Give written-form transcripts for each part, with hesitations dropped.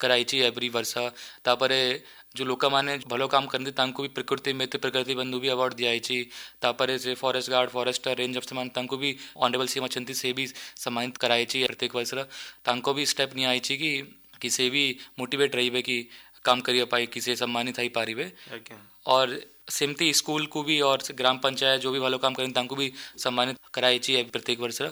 कराई एवरी वर्ष तापर जो लोक मैंने भल काम करते भी प्रकृति मित्र प्रकृति बंधु भी अवार्ड दिखाई तापर से फॉरेस्ट गार्ड फॉरेस्टर रेंज अफसर भी ऑनरेबल सीएम अच्छा से भी सम्मानित कराई प्रत्येक वर्ष भी स्टेप नहीं आई कि से भी मोटिवेट रही कि काम करिए पाई कि से सम्मानित हो पारे और सेमती स्कूल को भी और ग्राम पंचायत जो भी भलो काम करें भी सम्मानित कराई प्रत्येक वर्ष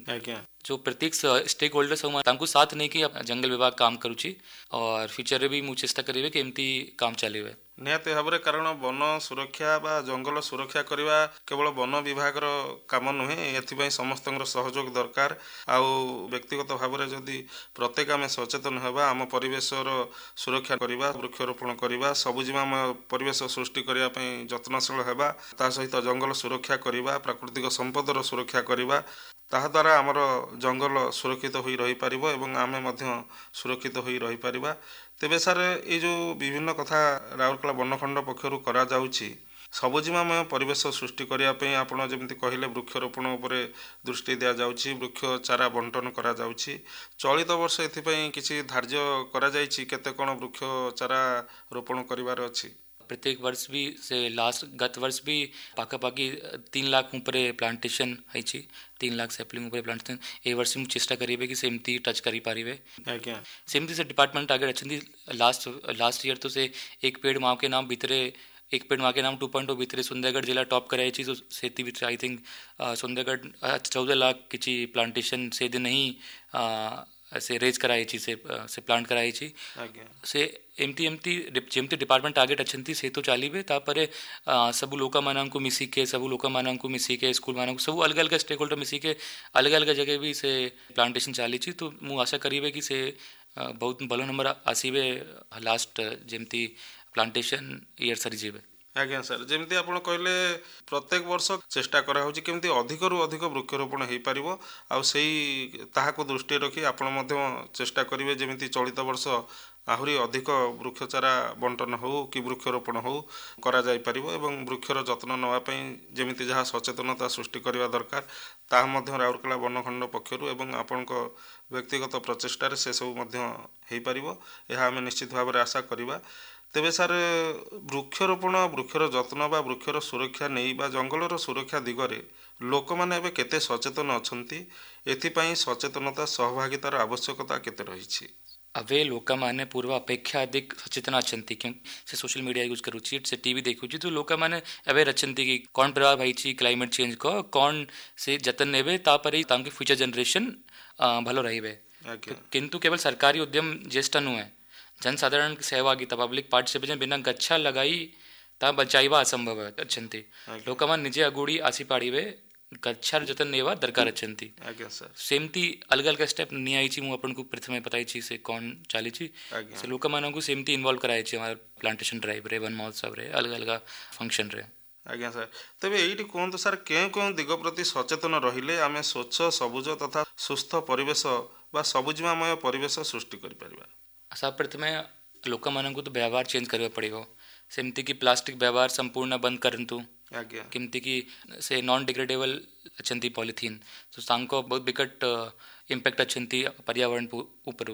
जो प्रत्येक स्टेक होल्डर्स तांको साथ नहीं कि जंगल विभाग काम करुच्ची और फ्यूचर भी मु चेष्टा करेंगे कि एमती काम चलेबे निहाती भाव कारण वन सुरक्षा बा जंगल सुरक्षा करने केवल वन विभाग काम नुहे एथि समस्त सहयोग दरकार आउ व्यक्तिगत भाव में जदि प्रत्येक आम सचेतन होगा आम परिवेशर सुरक्षा करवा वृक्षरोपण करवा सबुजिमामय परिवेश सृष्टि करने यत्नशील होगा ता सहित जंगल सुरक्षा करवा प्राकृतिक संपदर सुरक्षा करवा ताद्वारा आमर जंगल सुरक्षित हो रही पार एवं आमे मध्य सुरक्षित हो रही पारिबा। तेबे सार ये जो विभिन्न कथा राउरकेला वनखंड पक्षर करा जाउछि सबुजिमामय परिवेश सृष्टि करने आपण जमी कहले वृक्षरोपण उपर दृष्टि दि जाउछि वृक्ष चारा बंटन करा जाउछि चलित वर्ष एथिपई किछि धार्य करा जाइछि केते कोन वृक्ष चारा रोपण करिवार अछि प्रत्येक वर्ष भी से लास्ट गत वर्ष भी पाखापाखि 3 लाख ऊपर प्लांटेशन है 3 लाख सैपलिंग ऊपर प्लांटेशन ए वर्ष में चेष्टा करेंगे कि सेमती टच करी पारे सेमती से डिपार्टमेंट आगे अच्छा लास्ट ईयर तो से एक पेड़ माँ के नाम भीतरे एक पेड़ माँ के नाम 2.0 भीतरे सुंदरगढ़ जिला टॉप कराई तो सेती भीतर आई थिंक सुंदरगढ़ 14 लाख किसी प्लांटेशन से दिन ही से रेज कराई से प्लांट कराई से एमती एमती जमती डिपार्टमेंट टार्गेट अच्छी से तो चलिए तापर सबू लोक मानू मिसिके सबू लोक मानू मिसिके स्कूल मानू सब अलग अलग स्टेक होल्डर मिसिके अलग अलग जगह भी से प्लांटेशन चली तो मु आशा करी कि से बहुत भल नंबर आसवे लास्ट जमती प्लांटेशन ईयर सरीजे आज्ञा सर जमी आप कहले प्रत्येक वर्ष चेष्टा कराऊँगी केमती अधिक रु अधिक वृक्षरोपण हो पार आउ दृष्टि रखी आपण चेष्टा करेंगे जमी चलित वर्ष आहरी अधिक वृक्ष चारा बंटन हो कि वृक्षरोपण हो करा जाय परिबो एवं वृक्षर जत्न नवाई जमी जहाँ सचेतनता सृष्टि करने दरकार ताहा राउरकेला वनखंड पक्षर एवं आपण व्यक्तिगत प्रचेष्टार से सब हो पारिबो यह आम निश्चित भाव में आशा करवा। तेबे सार वृक्षरोपण वृक्षर जत्न बा वृक्षर सुरक्षा नहीं बा जंगलर सुरक्षा दिगरे लोक मैंने एबे केते सचेतन अछंती एथिपाई सचेतनता सहभागितार आवश्यकता केते रही अवे लोक मैंने पूर्व अपेक्षा अधिक सचेतन अच्छा क्योंकि से सोशल मीडिया यूज करुच्ची से टीवी देखुची तो लोक मैंने अवेयर अच्छा कि कौन प्रभाव है क्लाइमेट चेंज को कौन से जतन नेबे तापर ही तांके फ्यूचर जनरेशन भलो रहिबे किंतु केवल सरकारी उद्यम ज्येष्ठ नुहे जनसाधारण सहभागिता पब्लिक पार्टिसिपेशन बिना गच्छा लगाई ता बचाइबा असंभव है अच्छी लोक मैंने निजे अगुड़ी आसी पाड़े गच्छार जतन नेवा दरकार अच्छी सेमती अलग अलग स्टेप नहीं आई मु अपन को प्रथम बताई से कौन चली से लोक मानू सेमती इन्वॉल्व कराई हमारे प्लांटेशन ड्राइव रे वन महोत्सव रे अलग अलग फंक्शन रे आज्ञा सर तेबे ये कहतु सर क्यों दिग प्रति सचेतन रहिले आमे स्वच्छ सबुज तथा सुस्थ परिवेश बा सबुजिमामय परिवेश सृष्टि करि परिबा सब प्रथम लोक मानू तो व्यवहार चेंज करवा पड़ेगा सेमती कि प्लास्टिक व्यवहार संपूर्ण बंद करतु केमती कि से नॉन डिग्रेडेबल अच्छी पॉलिथीन तो तांको बहुत विकट इम्पैक्ट अच्छी पर्यावरण ऊपर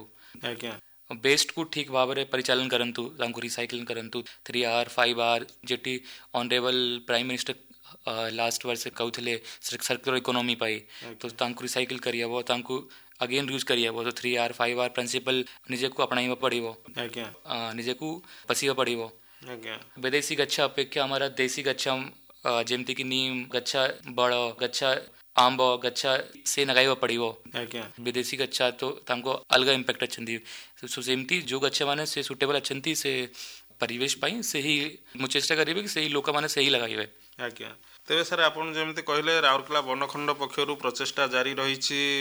बेस्ट को ठीक भाव में परिचालन करंतु तांको रिसाइक्लिंग करंतु 3R 5R jetty honourable prime minister last वर्ष कहते सर्कुलर इकोनॉमी पाई तो तांको रिसाइकिल करिए तांको अगेन यूज करिए तो 3R 5R प्रिंसिपल निजे को अपनाइबा पड़िबो निजे को पसीबा पड़िबो विदेशी गच्छा अपेक्षा हमारा देसी गच्छा जमती कि नीम गच्छा बड़ गच्छा आंब गच्छा से नगाइबा पड़िबो विदेशी गच्छा तो तांको अलग इम्पैक्ट अच्छी सो सेमती जो गच्छा माने से सुटेबल अच्छी से परिवेश पाई से ही मु चेष्टा करिबे कि से ही लोक माने से ही लगाइबे आज्ञा तेरे सर आपन जमती कहले राउरकेला वनखंड पक्षर प्रचेष्टा जारी रही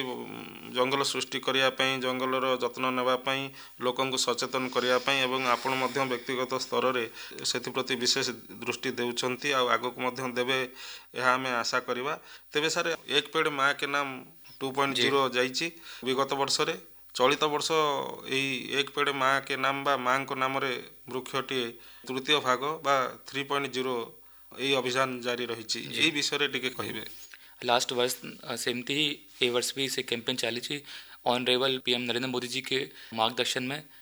जंगल सृष्टि करने जंगलर जत्न नापी लोक सचेतन करने एवं आपण व्यक्तिगत स्तर में से प्रति विशेष दृष्टि देउछंती आ आगक देवे यह आम आशा करवा। तेबे सर एक पेड़ माँ के नाम 2.0 जाइए विगत वर्ष रे चलित वर्ष यही एक पेड़ माँ के नाम बा माँ को नाम वृक्षटी तृतीय भाग बा 3.0 यही अभियान जारी रही यही विषय टिके कहिबे। लास्ट वर्ष सेमती ही ए वर्ष भी से कैंपेन चली ऑनरेबल PM नरेंद्र मोदी जी के मार्गदर्शन में